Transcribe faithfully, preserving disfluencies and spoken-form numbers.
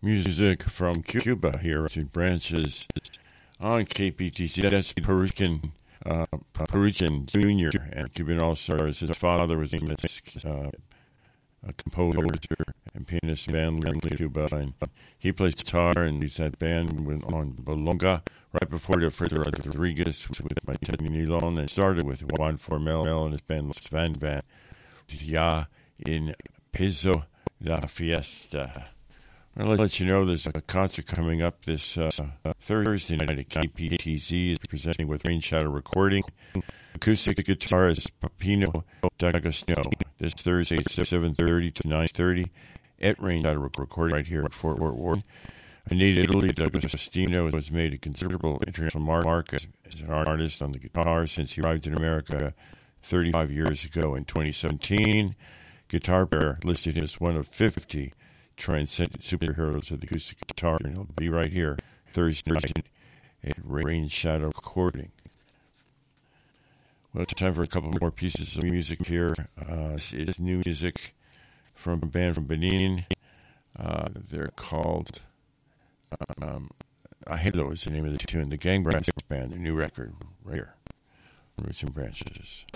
Music from Cuba here to Branches on K P T C. That's Parisian, uh, Parisian Junior and Cuban All-Stars. His father was a, uh, a composer and pianist band in Cuba. And he plays guitar, and he's that band with, on Bolonga right before the Fred Rodriguez with my Teddy Nilon, and started with Juan Formel and his band Los Van Van. Ya in Peso La Fiesta. I'll let you know there's a concert coming up this uh, Thursday night at K P T Z. Is presenting with Rain Shadow Recording. Acoustic guitarist Papino D'Agostino. This Thursday at seven thirty to nine thirty at Rain Shadow Recording right here at Fort Worth. Anita Italy D'Agostino has made a considerable international mark as an artist on the guitar since he arrived in America thirty-five years ago. In twenty seventeen, Guitar Bear listed him as one of fifty transcendent superheroes of the acoustic guitar, and he'll be right here Thursday night at Rain Shadow Recording. Well, it's time for a couple more pieces of music here. Uh, it's new music from a band from Benin. Uh, they're called um, Ahelo is the name of the tune. The Gang Brass Band, a new record right here. Roots and Branches.